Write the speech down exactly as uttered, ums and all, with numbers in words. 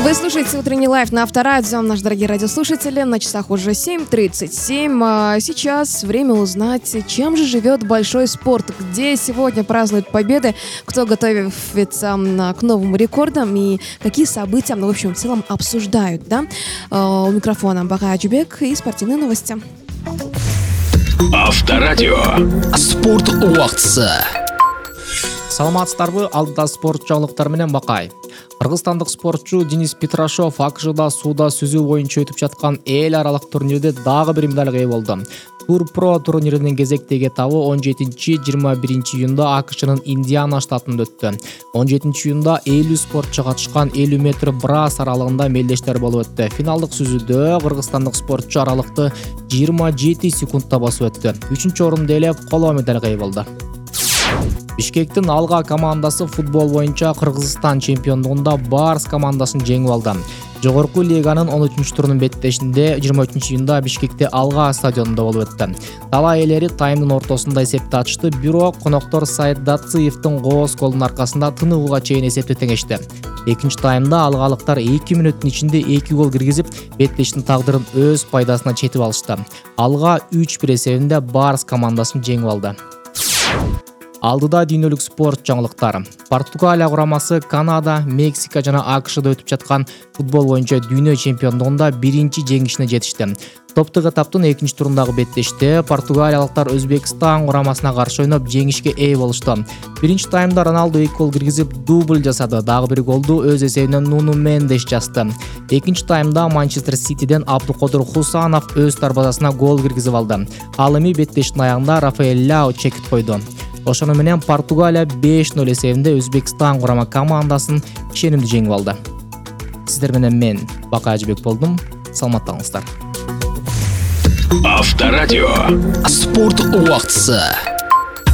Вы слушаете «Утренний лайф» на Авторадио. Наши дорогие радиослушатели, на часах уже семь тридцать семь. А сейчас время узнать, чем же живет большой спорт, где сегодня празднуют победы, кто готовится к новым рекордам и какие события, ну, в общем, в целом обсуждают, да? У микрофона Бакай Аджубек и спортивные новости. Авторадио. Спорт убактысы. Саламатсыздарбы, алдыда спорт жаңылыктары менен Бакай. Кыргызстандык спортчу Денис Петрашов АКШда сууда сүзүү боюнча өтүп жаткан эл аралык турнирде дагы бир медалга ээ болду. Тур Про турниринин кезектеги этабы он жетинчи жыйырма биринчи июнда АКШнын Индиана штатында өттү. он жетинчи июнда элүү спортчу катышкан элүү метр брас аралыгында мелдештер болуп өттү. Финалдык сүзүүдө кыргызстандык спортчу аралыкты жыйырма жети секундта басып өттү. үчүнчү орунду ээлеп, коло медалга ээ болду. Бишкектин Алга командасы футбол боюнча Кыргызстан чемпиондугунда Барс командасын жеңип алды. Жогорку лиганын он үчүнчү турунун беттешинде жыйырма үчүнчү июнда Бишкекте Алга стадионунда болуп өттү. Дала ээлери таймдын ортосунда эсепти ачты, бирок коноктор Саид Датсыевдин кооз голунун аркасында тыныгууга чейин эсепти теңешти. Экинчи таймда алгалыктар эки мүнөттүн ичинде эки гол киргизип, беттештин тагдырын өз пайдасына четип алышты. Алга үч бир эсебинде Барс командасын жеңип алды. Алдыда дүйнөлүк спорт жаңылыктары. Португалия курамасы Канада, Мексика жана АКШда өтүп жаткан футбол боюнча дүйнө чемпиондугунда биринчи жеңишине жетишти. Топтук этаптын экинчи турундагы беттеште португалиялыктар Өзбекстан курамасына каршы ойноп жеңишке ээ болушту. Биринчи таймда Роналду эки гол киргизип дубль жасады. Дагы бир голду өз эсебинен Нуну Мендеш жазды. Экинчи таймда Манчестер Ситиден Абдукодур Хусанов өз дарбазасына гол киргизип алды. Ал эми беттештин аягында Рафаэль Ляо чекит койду. Ошону менен Португалия беш нөл эсебинде Өзбекстан курама командасын ишенимдүү жеңип алды. Сиздер менен мен Бакай Аджубек болдум. Саламаттаңыздар. Авторадио. Спорт убактысы.